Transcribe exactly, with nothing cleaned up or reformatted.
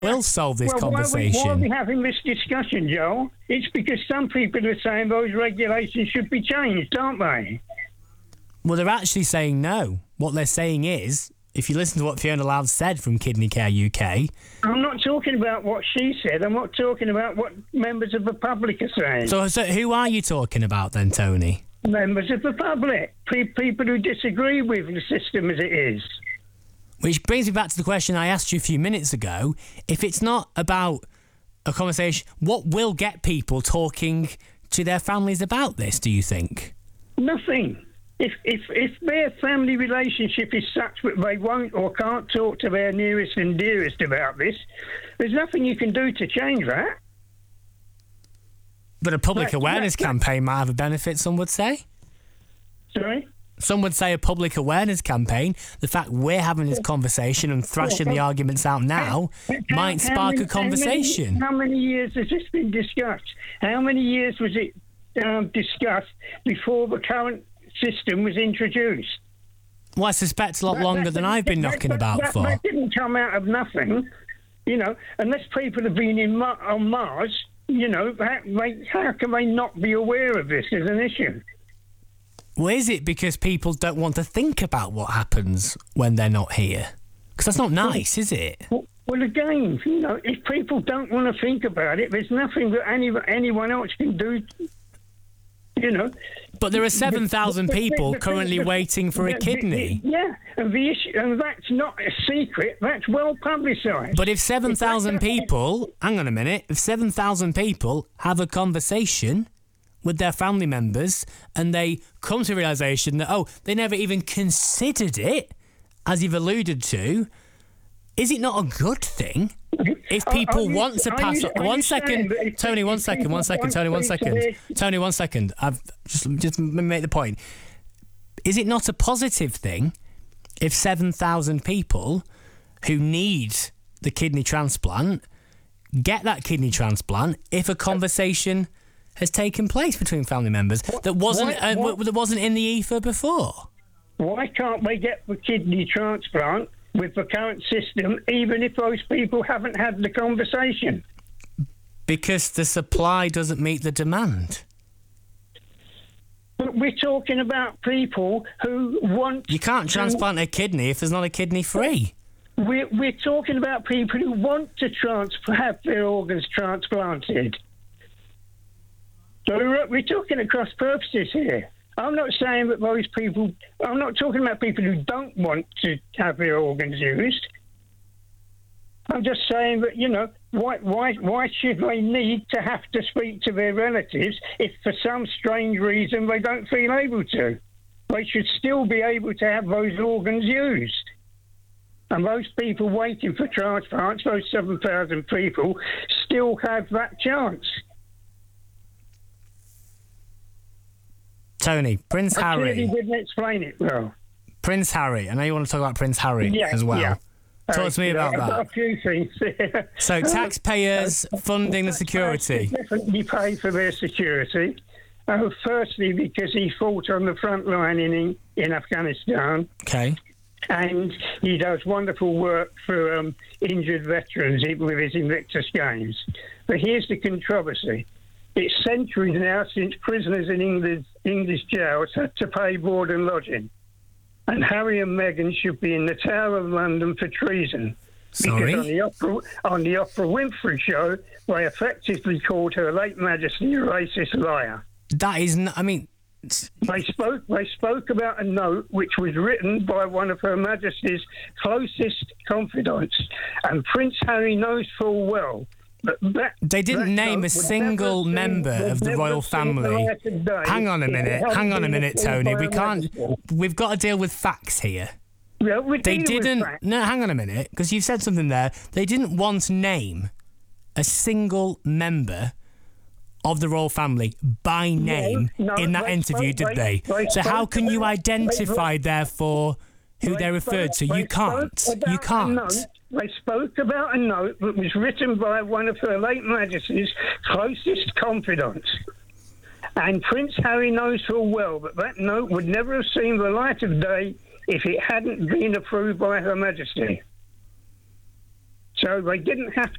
will solve this well, conversation. Why are, we, why are we having this discussion, Joel? It's because some people are saying those regulations should be changed, aren't they? Well, they're actually saying no. What they're saying is, if you listen to what Fiona Loud said from Kidney Care U K... I'm not talking about what she said. I'm not talking about what members of the public are saying. So, so who are you talking about then, Tony? Members of the public. Pe- people who disagree with the system as it is. Which brings me back to the question I asked you a few minutes ago. If it's not about a conversation, what will get people talking to their families about this, do you think? Nothing. If if if their family relationship is such that they won't or can't talk to their nearest and dearest about this, there's nothing you can do to change that. But a public That- awareness that- campaign might have a benefit, some would say. Sorry? Some would say a public awareness campaign, the fact we're having this conversation and thrashing the arguments out now, How- might how spark many- a conversation. How many, how many years has this been discussed? How many years was it um, discussed before the current system was introduced? Well, I suspect a lot That- longer that- than I've been that- knocking that- about that, for. That didn't come out of nothing, you know. Unless people have been in Mar- on Mars, you know, how, they, how can they not be aware of this as an issue? Well, is it because people don't want to think about what happens when they're not here? Because that's not nice, is it? Well, well, again, you know, if people don't want to think about it, there's nothing that any, anyone else can do, you know. But there are seven thousand The- the- people the- currently the- waiting for a the- the- kidney. Yeah, and the issue, and that's not a secret. That's well publicised. But if seven thousand people, hang on a minute, if seven thousand people have a conversation with their family members and they come to a realisation that, oh, they never even considered it, as you've alluded to, is it not a good thing? If people Are- are you- want to are pass... you- are one you saying second, that if- Tony, one if second, people one second, want Tony, one to second. their- Tony, one second. I've just, just make the point. Is it not a positive thing if seven thousand people who need the kidney transplant get that kidney transplant if a conversation has taken place between family members that wasn't what- uh, what- that wasn't in the ether before? Why can't they get the kidney transplant with the current system, even if those people haven't had the conversation? Because the supply doesn't meet the demand. But we're talking about people who want... You can't transplant a kidney if there's not a kidney free. We're, we're talking about people who want to trans- have their organs transplanted. So we're, we're talking across purposes here. I'm not saying that those people... I'm not talking about people who don't want to have their organs used. I'm just saying that, you know, why, why, why should they need to have to speak to their relatives if for some strange reason they don't feel able to? They should still be able to have those organs used. And those people waiting for transplants, those seven thousand people, still have that chance. Tony, Prince I Harry. clearly didn't explain it well. Prince Harry. I know you want to talk about Prince Harry Yeah, as well. yeah. Talk to me about I've got that. a few things. So taxpayers funding the security. Definitely pay for their security. Uh, firstly, because he fought on the front line in in Afghanistan, Okay. and he does wonderful work for um, injured veterans with his Invictus Games. But here's the controversy. It's centuries now since prisoners in English, English jails had to pay board and lodging. And Harry and Meghan should be in the Tower of London for treason. Sorry? Because on the, Oprah, on the Oprah Winfrey show, they effectively called her late Majesty a racist liar. That is, n- I mean, They spoke, they spoke about a note which was written by one of Her Majesty's closest confidants. And Prince Harry knows full well that that... they didn't that name note a would single never see- member would of the never royal see family. the light of day Hang on a if it minute, hadn't hang on a been minute, approved Tony. by We Her can't, Majesty. we've got to deal with facts here. Yeah, we're They dealing with didn't, facts. no, hang on a minute, because you said something there. They didn't once name a single member of the royal family by name no, in that they interview, spoke- did they? they- they So how spoke can you about- identify, therefore, who They they're referred to? spoke- You they can't. spoke You about a can't. note- They spoke about a note that was written by one of Her late Majesty's closest confidants. And Prince Harry knows full well that that note would never have seen the light of day if it hadn't been approved by Her Majesty. So they didn't have